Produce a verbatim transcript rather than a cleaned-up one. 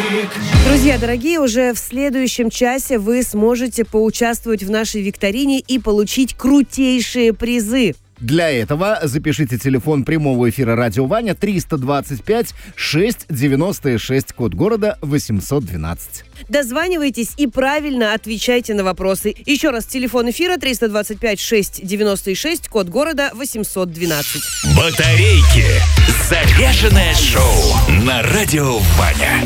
Друзья дорогие, уже в следующем часе вы сможете поучаствовать в нашей викторине и получить крутейшие призы. Для этого запишите телефон прямого эфира «Радио Ваня» триста двадцать пять шестьсот девяносто шесть, код города восемьсот двенадцать. Дозванивайтесь и правильно отвечайте на вопросы. Еще раз, телефон эфира триста двадцать пять шестьсот девяносто шесть, код города восемьсот двенадцать. Батарейки. Заряженное шоу на «Радио Ваня».